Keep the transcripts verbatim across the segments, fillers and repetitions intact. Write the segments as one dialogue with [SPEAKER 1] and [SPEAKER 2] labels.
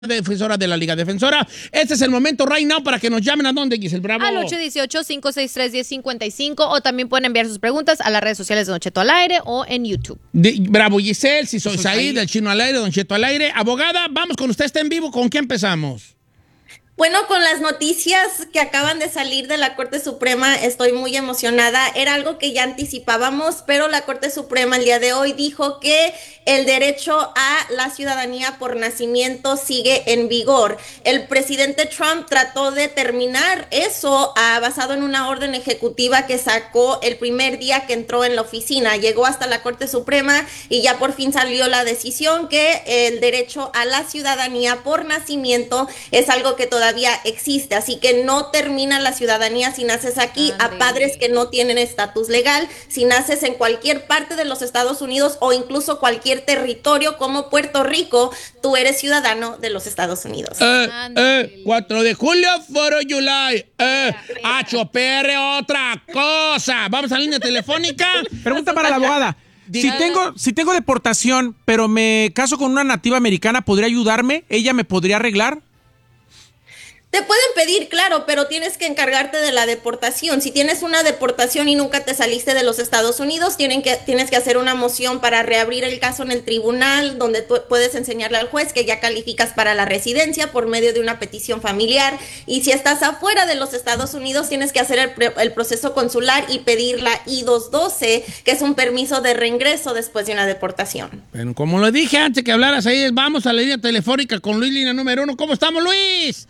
[SPEAKER 1] defensora de la Liga Defensora. Este es el momento right now para que nos llamen a dónde, Giselle Bravo.
[SPEAKER 2] Al ocho uno ocho, cinco seis tres, uno cero cinco cinco o también pueden enviar sus preguntas a las redes sociales de Don Cheto al Aire o en YouTube.
[SPEAKER 1] De, bravo, Giselle, si sois ahí, del Chino al Aire, Don Cheto al Aire. Abogada, vamos con usted, está en vivo. ¿Con qué empezamos?
[SPEAKER 3] Bueno, con las noticias que acaban de salir de la Corte Suprema, estoy muy emocionada. Era algo que ya anticipábamos, pero la Corte Suprema el día de hoy dijo que el derecho a la ciudadanía por nacimiento sigue en vigor. El presidente Trump trató de terminar eso ah, basado en una orden ejecutiva que sacó el primer día que entró en la oficina. Llegó hasta la Corte Suprema y ya por fin salió la decisión que el derecho a la ciudadanía por nacimiento es algo que todavía existe, así que no termina la ciudadanía si naces aquí. Andale. A padres que no tienen estatus legal, si naces en cualquier parte de los Estados Unidos o incluso cualquier territorio como Puerto Rico, tú eres ciudadano de los Estados Unidos.
[SPEAKER 1] Eh, eh, cuatro de julio, cuatro de July. Eh, H P R, otra cosa. Vamos a la línea telefónica.
[SPEAKER 4] Pregunta para la abogada. Si tengo, si tengo deportación, pero me caso con una nativa americana, ¿podría ayudarme? ¿Ella me podría arreglar?
[SPEAKER 3] Te pueden pedir, claro, pero tienes que encargarte de la deportación. Si tienes una deportación y nunca te saliste de los Estados Unidos, tienen que, tienes que hacer una moción para reabrir el caso en el tribunal, donde tú puedes enseñarle al juez que ya calificas para la residencia por medio de una petición familiar. Y si estás afuera de los Estados Unidos, tienes que hacer el, el proceso consular y pedir la I dos doce, que es un permiso de reingreso después de una deportación.
[SPEAKER 1] Bueno, como lo dije antes que hablaras ahí, vamos a la línea telefónica con Luis, línea número uno. ¿Cómo estamos, Luis?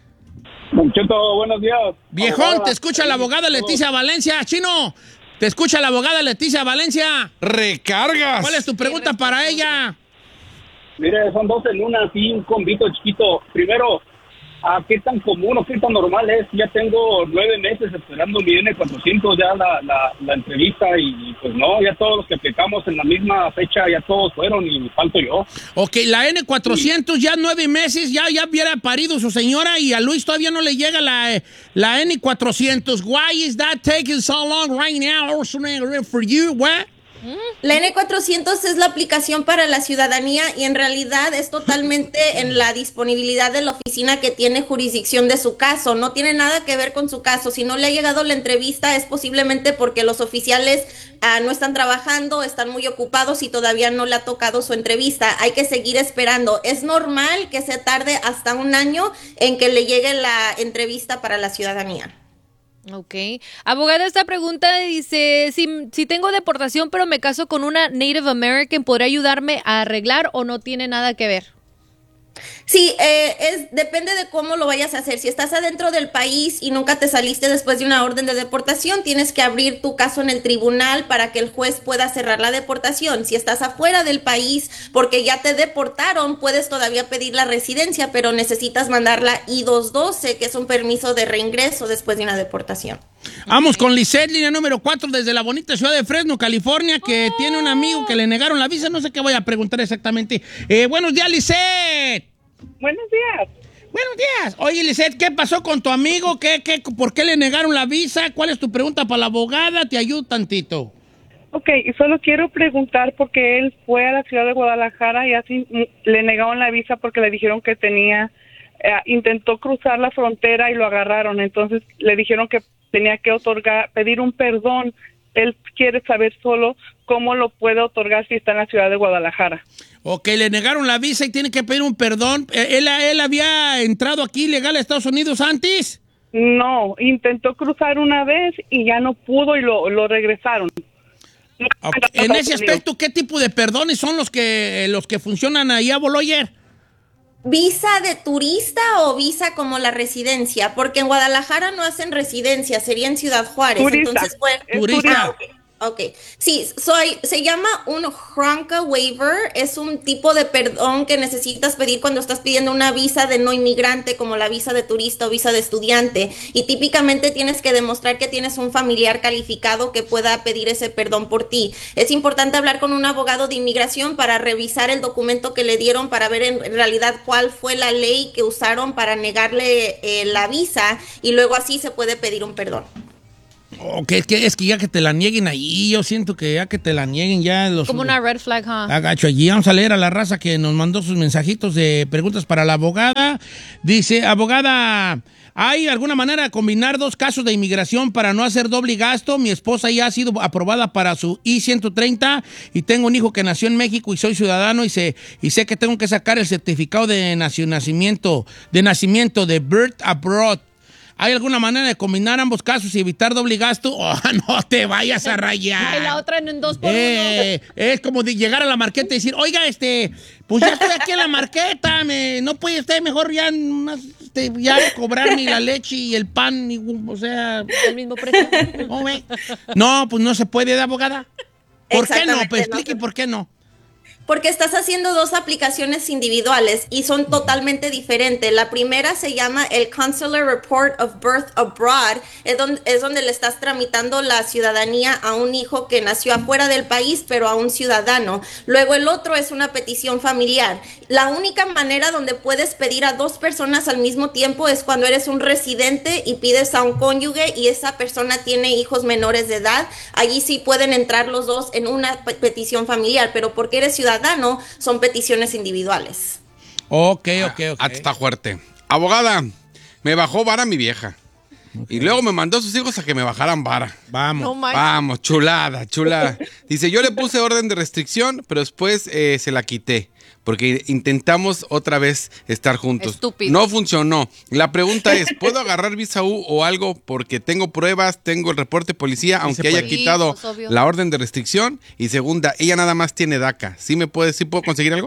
[SPEAKER 5] Don Cheto, buenos días.
[SPEAKER 1] Viejón, abogada. Te escucha la abogada Leticia Valencia. Chino, te escucha la abogada Leticia Valencia.
[SPEAKER 4] Recargas.
[SPEAKER 1] ¿Cuál es tu pregunta para ella?
[SPEAKER 5] Mire, son dos en una, así un convito chiquito. Primero, ¿a qué tan común o qué tan normal es? Ya tengo nueve meses esperando mi N cuatrocientos, ya la, la, la entrevista, y pues no, ya todos los que aplicamos en la misma fecha, ya todos fueron y falto yo.
[SPEAKER 1] Ok, la N cuatrocientos, sí. Ya nueve meses, ya, ya hubiera parido su señora y a Luis todavía no le llega la, la N cuatrocientos. Why is that taking so long right now for you? What?
[SPEAKER 3] La N cuatrocientos es la aplicación para la ciudadanía y en realidad es totalmente en la disponibilidad de la oficina que tiene jurisdicción de su caso. No tiene nada que ver con su caso. Si no le ha llegado la entrevista es posiblemente porque los oficiales uh, no están trabajando, están muy ocupados y todavía no le ha tocado su entrevista. Hay que seguir esperando. Es normal que se tarde hasta un año en que le llegue la entrevista para la ciudadanía.
[SPEAKER 2] Ok. Abogada, esta pregunta dice, si, si tengo deportación pero me caso con una Native American, ¿podría ayudarme a arreglar o no tiene nada que ver?
[SPEAKER 3] Sí, eh, es, depende de cómo lo vayas a hacer. Si estás adentro del país y nunca te saliste después de una orden de deportación, tienes que abrir tu caso en el tribunal para que el juez pueda cerrar la deportación. Si estás afuera del país porque ya te deportaron, puedes todavía pedir la residencia, pero necesitas mandar la I dos doce, que es un permiso de reingreso después de una deportación.
[SPEAKER 1] Vamos con Lisette, línea número cuatro, desde la bonita ciudad de Fresno, California, que oh. tiene un amigo que le negaron la visa. No sé qué voy a preguntar exactamente. Eh, buenos días, Lisette.
[SPEAKER 6] Buenos días.
[SPEAKER 1] Buenos días. Oye, Lisette, ¿qué pasó con tu amigo? ¿Qué, qué, ¿Por qué le negaron la visa? ¿Cuál es tu pregunta para la abogada? Te ayudo tantito.
[SPEAKER 6] Ok, solo quiero preguntar porque él fue a la ciudad de Guadalajara y así le negaron la visa porque le dijeron que tenía, eh, intentó cruzar la frontera y lo agarraron. Entonces le dijeron que tenía que otorgar, pedir un perdón. Él quiere saber solo cómo lo puede otorgar si está en la ciudad de Guadalajara.
[SPEAKER 1] Ok, le negaron la visa y tiene que pedir un perdón. ¿Él, él había entrado aquí legal a Estados Unidos antes?
[SPEAKER 6] No, intentó cruzar una vez y ya no pudo y lo, lo regresaron.
[SPEAKER 1] Okay. En ese aspecto, ¿qué tipo de perdones son los que, los que funcionan ahí a Boloyer?
[SPEAKER 3] ¿Visa de turista o visa como la residencia? Porque en Guadalajara no hacen residencia, sería en Ciudad Juárez.
[SPEAKER 6] Turista.
[SPEAKER 3] Entonces, bueno,
[SPEAKER 1] turista.
[SPEAKER 3] Ah, okay. Ok, sí, soy, se llama un HRANCA waiver, es un tipo de perdón que necesitas pedir cuando estás pidiendo una visa de no inmigrante como la visa de turista o visa de estudiante, y típicamente tienes que demostrar que tienes un familiar calificado que pueda pedir ese perdón por ti. Es importante hablar con un abogado de inmigración para revisar el documento que le dieron para ver en realidad cuál fue la ley que usaron para negarle eh, la visa y luego así se puede pedir un perdón.
[SPEAKER 1] O que, que, es que ya que te la nieguen ahí, yo siento que ya que te la nieguen ya los...
[SPEAKER 2] Como una red flag, ¿huh?
[SPEAKER 1] Agacho allí. Vamos a leer a la raza que nos mandó sus mensajitos de preguntas para la abogada. Dice, abogada, ¿hay alguna manera de combinar dos casos de inmigración para no hacer doble gasto? Mi esposa ya ha sido aprobada para su I ciento treinta y tengo un hijo que nació en México y soy ciudadano y sé, y sé que tengo que sacar el certificado de nacimiento, de nacimiento de Birth Abroad. ¿Hay alguna manera de combinar ambos casos y evitar doble gasto? Oh, no te vayas a rayar.
[SPEAKER 2] Y la otra en dos por
[SPEAKER 1] eh,
[SPEAKER 2] uno.
[SPEAKER 1] Es como de llegar a la marqueta y decir, oiga, este, pues ya estoy aquí en la marqueta, me, no puede usted mejor ya, más, este, ya cobrarme la leche y el pan, y, o sea...
[SPEAKER 2] El mismo precio.
[SPEAKER 1] ¿Cómo ve? No, pues no se puede, abogada. ¿Por qué no? Pues explique
[SPEAKER 3] no.
[SPEAKER 1] por qué no.
[SPEAKER 3] Porque estás haciendo dos aplicaciones individuales y son totalmente diferentes. La primera se llama el Consular Report of Birth Abroad, es donde, es donde le estás tramitando la ciudadanía a un hijo que nació afuera del país, pero a un ciudadano. Luego el otro es una petición familiar. La única manera donde puedes pedir a dos personas al mismo tiempo es cuando eres un residente y pides a un cónyuge y esa persona tiene hijos menores de edad. Allí sí pueden entrar los dos en una pe- petición familiar, pero porque eres ciudadano, son peticiones individuales.
[SPEAKER 1] Ok, ok, ok.
[SPEAKER 7] Ah, está fuerte. Abogada, me bajó vara mi vieja. Okay. Y luego me mandó a sus hijos a que me bajaran vara.
[SPEAKER 1] Vamos.
[SPEAKER 2] No,
[SPEAKER 7] Vamos, chulada, chulada. Dice, yo le puse orden de restricción, pero después eh, se la quité. Porque intentamos otra vez estar juntos.
[SPEAKER 2] Estúpido.
[SPEAKER 7] No funcionó. La pregunta es, ¿puedo agarrar visa U o algo? Porque tengo pruebas, tengo el reporte de policía, aunque haya quitado
[SPEAKER 2] sí, pues, obvio.
[SPEAKER 7] la orden de restricción. Y segunda, ella nada más tiene DACA. ¿Sí me puede, sí puedo conseguir algo?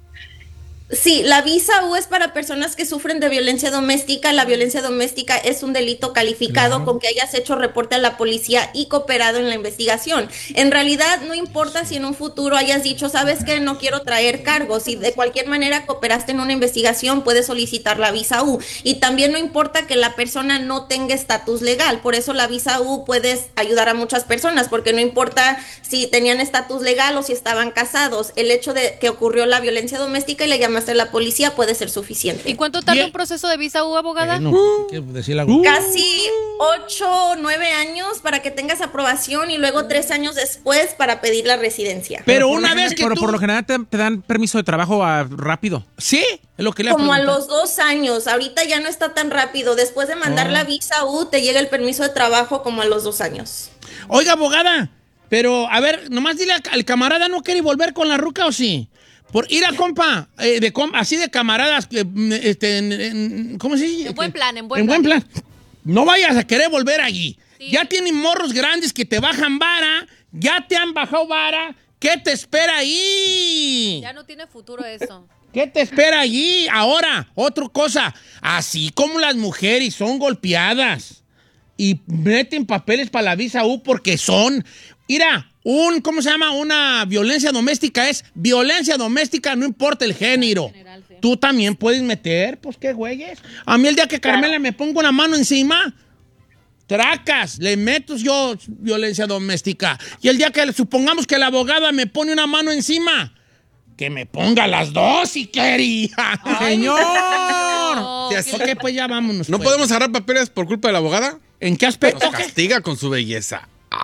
[SPEAKER 3] Sí, la visa U es para personas que sufren de violencia doméstica. La violencia doméstica es un delito calificado claro. con que hayas hecho reporte a la policía y cooperado en la investigación. En realidad, no importa si en un futuro hayas dicho, sabes que no quiero traer cargos. Si de cualquier manera cooperaste en una investigación, puedes solicitar la visa U. Y también no importa que la persona no tenga estatus legal. Por eso la visa U puedes ayudar a muchas personas, porque no importa si tenían estatus legal o si estaban casados. El hecho de que ocurrió la violencia doméstica y le llamaste a la policía puede ser suficiente.
[SPEAKER 2] ¿Y cuánto tarda un proceso de visa U, abogada?
[SPEAKER 1] Eh, no, ¿qué decir algo?
[SPEAKER 3] Casi ocho o nueve años para que tengas aprobación y luego tres años después para pedir la residencia.
[SPEAKER 1] Pero,
[SPEAKER 4] pero
[SPEAKER 1] una vez
[SPEAKER 4] general,
[SPEAKER 1] que
[SPEAKER 4] pero
[SPEAKER 1] tú...
[SPEAKER 4] por lo general te, te dan permiso de trabajo a, rápido.
[SPEAKER 1] ¿Sí? Es lo que le
[SPEAKER 3] Como a los dos años. Ahorita ya no está tan rápido. Después de mandar oh. la visa U, te llega el permiso de trabajo como a los dos años.
[SPEAKER 1] Oiga, abogada, pero a ver, nomás dile al camarada, ¿no quiere volver con la ruca o sí? Por ir a compa, eh, de com, así de camaradas, eh, este, en, en, ¿cómo se dice?
[SPEAKER 2] En buen plan, en buen
[SPEAKER 1] en
[SPEAKER 2] plan.
[SPEAKER 1] En buen plan. No vayas a querer volver allí.
[SPEAKER 2] Sí.
[SPEAKER 1] Ya tienen morros grandes que te bajan vara, ya te han bajado vara. ¿Qué te espera ahí?
[SPEAKER 2] Ya no tiene futuro eso.
[SPEAKER 1] ¿Qué te espera allí? Ahora, otra cosa. Así como las mujeres son golpeadas y meten papeles para la visa U porque son... Mira... Un, ¿cómo se llama? Una violencia doméstica es violencia doméstica, no importa el género. General, sí. Tú también puedes meter, pues qué güeyes. A mí el día que Carmela me pongo una mano encima, tracas, le meto yo violencia doméstica. Y el día que supongamos que la abogada me pone una mano encima, que me ponga las dos si quería. ¡Señor!
[SPEAKER 2] No,
[SPEAKER 1] ok, pues ya vámonos.
[SPEAKER 7] ¿No
[SPEAKER 1] pues.
[SPEAKER 7] podemos agarrar papeles por culpa de la abogada?
[SPEAKER 1] ¿En qué aspecto?
[SPEAKER 7] Nos castiga con su belleza.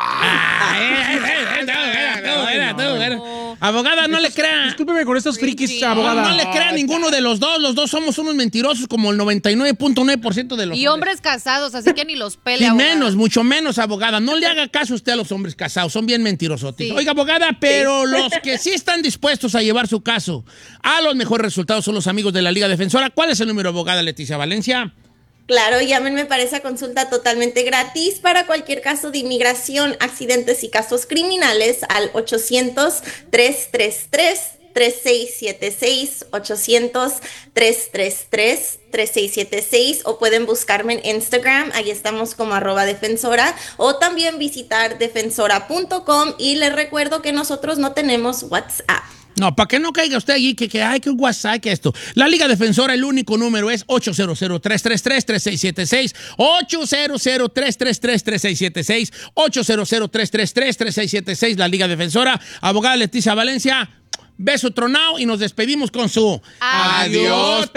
[SPEAKER 1] Abogada, no le crea.
[SPEAKER 4] Discúlpeme con estos frikis, abogada.
[SPEAKER 1] No, no le crea a ninguno de los dos. Los dos somos unos mentirosos como el noventa y nueve punto nueve por ciento de los
[SPEAKER 2] y hombres. hombres casados, así que ni los pelea.
[SPEAKER 1] Y menos, mucho menos, abogada. No le haga caso usted a los hombres casados. Son bien mentirosos. Sí. Oiga, abogada, pero sí. los que sí están dispuestos a llevar su caso a los mejores resultados son los amigos de la Liga Defensora. ¿Cuál es el número, abogada Leticia Valencia?
[SPEAKER 3] Claro, llámenme para esa consulta totalmente gratis para cualquier caso de inmigración, accidentes y casos criminales al ochocientos, tres tres tres, tres seis siete seis, ochocientos, tres tres tres, tres seis siete seis o pueden buscarme en Instagram, ahí estamos como arroba defensora o también visitar defensora punto com y les recuerdo que nosotros no tenemos WhatsApp.
[SPEAKER 1] No, para que no caiga usted allí, que, que hay que un WhatsApp, que esto. La Liga Defensora, el único número es ocho cero cero, tres tres tres, tres seis siete seis, ocho cero cero, tres tres tres, tres seis siete seis, ocho cero cero, tres tres tres, tres seis siete seis, la Liga Defensora. Abogada Leticia Valencia, beso tronado y nos despedimos con su...
[SPEAKER 7] ¡Adiós,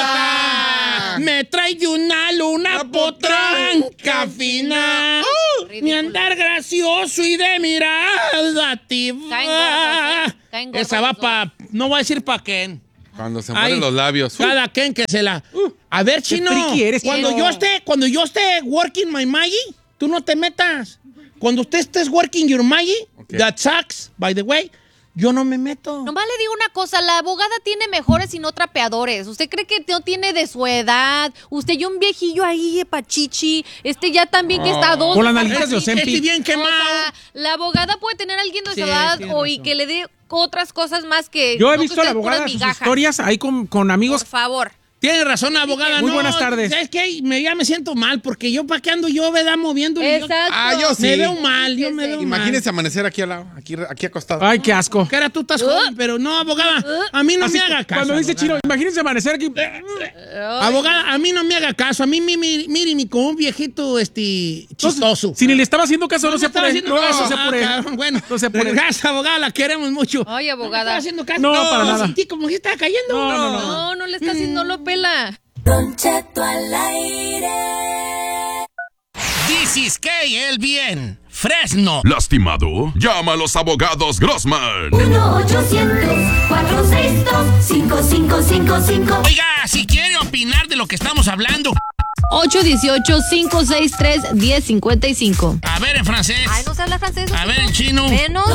[SPEAKER 7] preciota!
[SPEAKER 1] Me trae de una luna potranca fina. Uh. mi andar gracioso y de mirada activa.
[SPEAKER 2] Caen gordos, ¿eh? Caen gordos
[SPEAKER 1] Esa va
[SPEAKER 2] los dos.
[SPEAKER 1] para, no voy a decir para quién.
[SPEAKER 7] Cuando se
[SPEAKER 1] Ay,
[SPEAKER 7] mueren los labios.
[SPEAKER 1] Cada quien que se la. A ver, Chino.
[SPEAKER 4] friki eres,
[SPEAKER 1] cuando
[SPEAKER 4] Chino.
[SPEAKER 1] yo esté, cuando yo esté working my Maggie, tú no te metas. Cuando usted estés working your Maggie,
[SPEAKER 7] Ok.
[SPEAKER 1] that sucks, by the way, yo no me meto.
[SPEAKER 2] Nomás le digo una cosa, la abogada tiene mejores y no trapeadores. ¿Usted cree que no tiene de su edad? Usted y un viejillo ahí, pachichi. Este ya también que está a dos.
[SPEAKER 4] Con las
[SPEAKER 2] de
[SPEAKER 4] nalguitas de
[SPEAKER 1] Este
[SPEAKER 4] Ozempic.
[SPEAKER 1] bien
[SPEAKER 2] O
[SPEAKER 1] quemado.
[SPEAKER 2] sea, la abogada puede tener a alguien de su
[SPEAKER 1] Sí,
[SPEAKER 2] edad
[SPEAKER 1] tiene
[SPEAKER 2] o y
[SPEAKER 1] razón.
[SPEAKER 2] que le dé otras cosas más que.
[SPEAKER 4] Yo he
[SPEAKER 2] no que
[SPEAKER 4] visto a la
[SPEAKER 2] usted puras
[SPEAKER 4] abogada sus
[SPEAKER 2] migajas.
[SPEAKER 4] historias ahí con, con amigos.
[SPEAKER 2] Por favor.
[SPEAKER 1] Tiene razón, abogada.
[SPEAKER 4] Muy
[SPEAKER 1] no,
[SPEAKER 4] buenas tardes.
[SPEAKER 1] ¿Sabes qué? Me, ya me siento mal porque yo para qué ando yo, ¿verdad? Moviendo.
[SPEAKER 2] Exacto.
[SPEAKER 7] Ah, yo sí.
[SPEAKER 1] Me veo mal, yo me
[SPEAKER 2] Fíjese.
[SPEAKER 1] veo mal.
[SPEAKER 7] Imagínese amanecer aquí al lado, aquí, aquí acostado.
[SPEAKER 4] Ay, qué asco.
[SPEAKER 1] Que era tú estás joven, pero no, abogada, a mí no
[SPEAKER 4] Así,
[SPEAKER 1] me haga caso.
[SPEAKER 4] cuando dice
[SPEAKER 1] abogada.
[SPEAKER 4] Chino, imagínense amanecer aquí.
[SPEAKER 1] Abogada, a mí no me haga caso. A mí, mi- mi- mire, ni como un viejito este, chistoso.
[SPEAKER 4] Si ni le estaba haciendo caso, no,
[SPEAKER 1] me
[SPEAKER 4] se
[SPEAKER 1] estaba
[SPEAKER 4] apure.
[SPEAKER 1] haciendo
[SPEAKER 4] No,
[SPEAKER 1] caso.
[SPEAKER 4] no se
[SPEAKER 1] Ah,
[SPEAKER 4] apure.
[SPEAKER 1] cabrón, bueno,
[SPEAKER 4] No se apure.
[SPEAKER 1] gracias, abogada, la queremos mucho.
[SPEAKER 2] Ay,
[SPEAKER 1] No me
[SPEAKER 2] abogada.
[SPEAKER 1] estaba haciendo caso.
[SPEAKER 4] No, para nada.
[SPEAKER 1] Sentí como que estaba cayendo.
[SPEAKER 4] No, no, no.
[SPEAKER 2] No, no le está haciendo, no lo pela.
[SPEAKER 8] Don Cheto al aire.
[SPEAKER 1] This is K, el bien. Fresno.
[SPEAKER 9] ¿Lastimado? Llama a los abogados Grossman.
[SPEAKER 8] uno ochocientos, cuatrocientos sesenta y dos, cinco cinco cinco cinco.
[SPEAKER 1] Oiga, si quiere opinar de lo que estamos hablando,
[SPEAKER 2] ocho uno ocho, cinco seis tres, uno cero cinco cinco.
[SPEAKER 1] a ver en francés.
[SPEAKER 2] Ay, no se habla francés.
[SPEAKER 1] A ver en chino.
[SPEAKER 2] Menos.